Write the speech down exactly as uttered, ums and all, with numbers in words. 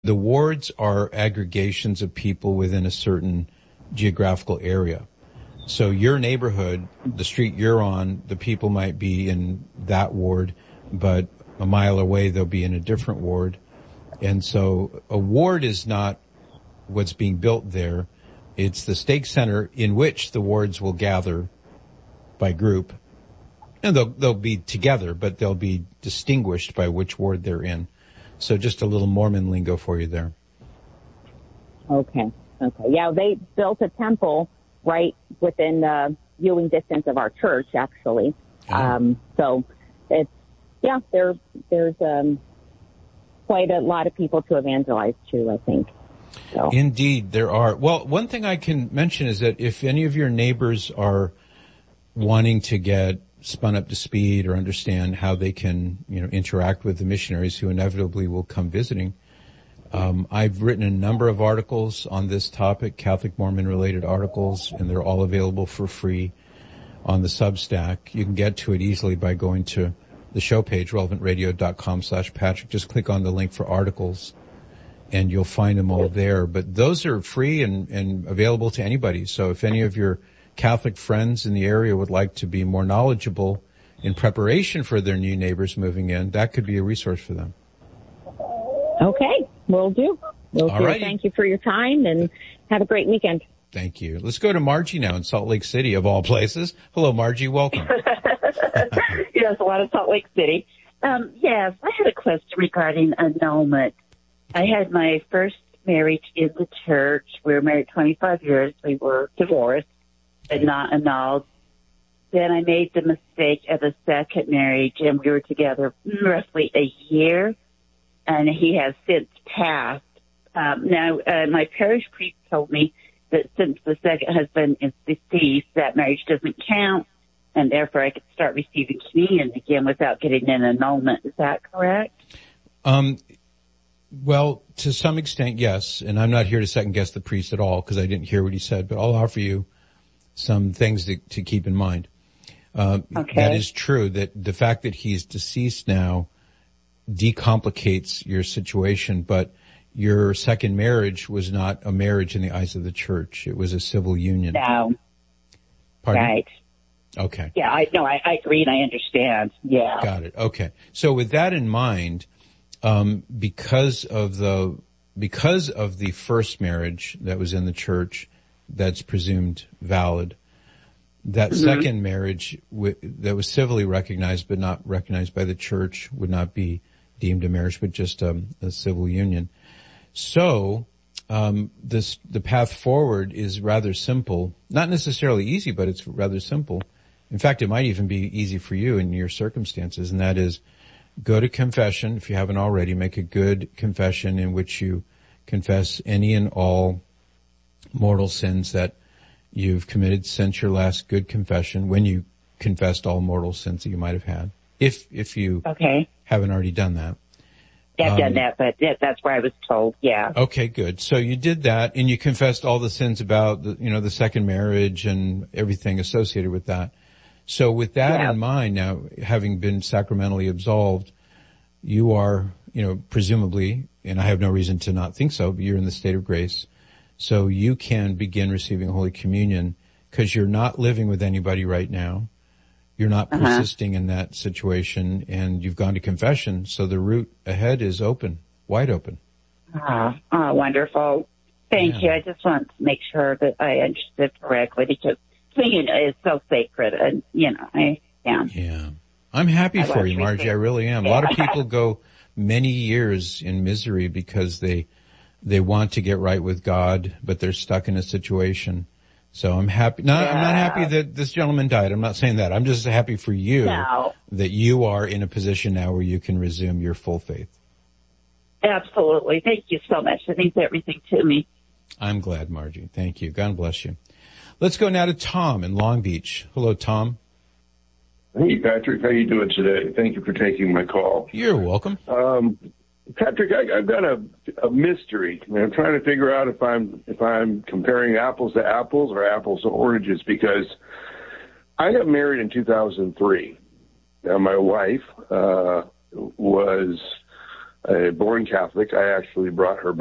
The wards are aggregations of people within a certain geographical area. So your neighborhood, the street you're on, the people might be in that ward, but a mile away they'll be in a different ward. And so a ward is not what's being built there. It's the stake center in which the wards will gather by group. And they'll, they'll be together, but they'll be distinguished by which ward they're in. So just a little Mormon lingo for you there. Okay. Okay. Yeah, they built a temple right within uh, viewing distance of our church, actually. Oh. Um, so it's, yeah, there, there's um, quite a lot of people to evangelize to, I think. So. Indeed, there are. Well, one thing I can mention is that if any of your neighbors are wanting to get spun up to speed or understand how they can, you know, interact with the missionaries who inevitably will come visiting, um, I've written a number of articles on this topic, Catholic Mormon related articles, and they're all available for free on the Substack. You can get to it easily by going to the show page, relevant radio dot com slash Patrick. Just click on the link for articles and you'll find them all there. But those are free and, and available to anybody. So if any of your Catholic friends in the area would like to be more knowledgeable in preparation for their new neighbors moving in, that could be a resource for them. Okay, will do. Will All do. righty. Thank you for your time and have a great weekend. Thank you. Let's go to Margie now in Salt Lake City, of all places. Hello, Margie. Welcome. Yes, a lot of Salt Lake City. Um, yes, I had a question regarding annulment. I had my first marriage in the church. We were married twenty-five years. We were divorced, but not annulled. Then I made the mistake of a second marriage, and we were together roughly a year, and he has since passed. Um, now, uh, my parish priest told me that since the second husband is deceased, that marriage doesn't count, and therefore I could start receiving communion again without getting an annulment. Is that correct? Um, well, to some extent, yes. And I'm not here to second guess the priest at all because I didn't hear what he said, but I'll offer you some things to, to keep in mind. Uh, okay. That is true, that the fact that he's deceased now decomplicates your situation, but your second marriage was not a marriage in the eyes of the church. It was a civil union. No. Pardon? Right. Okay. Yeah, I no, I, I agree and I understand. Yeah. Got it. Okay. So with that in mind, um, because of the, because of the first marriage that was in the church that's presumed valid, that mm-hmm. second marriage w- that was civilly recognized but not recognized by the church would not be deemed a marriage but just um, a civil union. So, um, this, the path forward is rather simple. Not necessarily easy, but it's rather simple. In fact, it might even be easy for you in your circumstances, and that is go to confession. If you haven't already, make a good confession in which you confess any and all mortal sins that you've committed since your last good confession, when you confessed all mortal sins that you might have had, if, if you okay. haven't already done that. I've um, done that, but that, that's where I was told, yeah. Okay, good. So you did that, and you confessed all the sins about the, you know, the second marriage and everything associated with that. So with that yeah. in mind, now, having been sacramentally absolved, you are, you know, presumably, and I have no reason to not think so, but you're in the state of grace. So you can begin receiving Holy Communion because you're not living with anybody right now. You're not uh-huh. persisting in that situation, and you've gone to confession, so the route ahead is open, wide open. Ah, oh, wonderful. Thank yeah. you. I just want to make sure that I understood correctly because communion is so sacred, and, you know, I am. Yeah. yeah. I'm happy I for you, Margie. I really am. Yeah. A lot of people go many years in misery because they they want to get right with God, but they're stuck in a situation. So I'm happy. No, yeah. I'm not happy that this gentleman died. I'm not saying that. I'm just happy for you no. that you are in a position now where you can resume your full faith. Absolutely. Thank you so much. That means everything to me. I'm glad, Margie. Thank you. God bless you. Let's go now to Tom in Long Beach. Hello, Tom. Hey, Patrick. How you doing today? Thank you for taking my call. You're welcome. Um, Patrick, I, I've got a, a mystery. I'm trying to figure out if I'm if I'm comparing apples to apples or apples to oranges because I got married in two thousand three. Now, my wife uh, was a born Catholic. I actually brought her